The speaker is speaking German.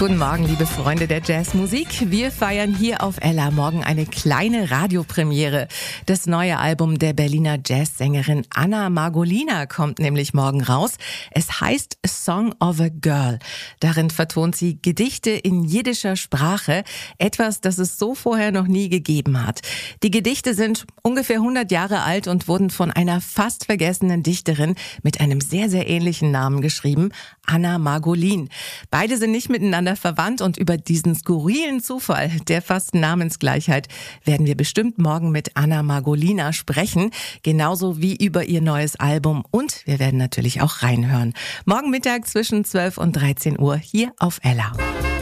Guten Morgen, liebe Freunde der Jazzmusik. Wir feiern hier auf Ella morgen eine kleine Radiopremiere. Das neue Album der Berliner Jazzsängerin Anna Margolina kommt nämlich morgen raus. Es heißt A Song of a Girl. Darin vertont sie Gedichte in jiddischer Sprache, etwas, das es so vorher noch nie gegeben hat. Die Gedichte sind ungefähr 100 Jahre alt und wurden von einer fast vergessenen Dichterin mit einem sehr, sehr ähnlichen Namen geschrieben, Anna Margolin. Beide sind nicht miteinander verwandt und über diesen skurrilen Zufall der fast Namensgleichheit werden wir bestimmt morgen mit Anna Margolina sprechen, genauso wie über ihr neues Album, und wir werden natürlich auch reinhören. Morgen Mittag zwischen 12 und 13 Uhr hier auf Ella.